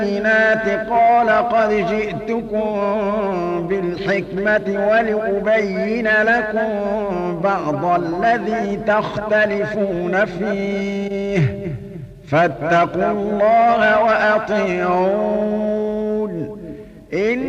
البينات قال قد جئتكم بالحكمة ولأبين لكم بعض الذي تختلفون فيه فاتقوا الله وأطيعون